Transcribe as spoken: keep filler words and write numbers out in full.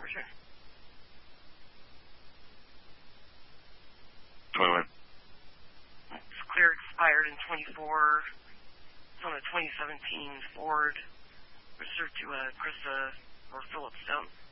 sure. twenty-one. It's clear expired in twenty-four. It's on a twenty seventeen Ford, registered to uh, Krista or Philip Stone.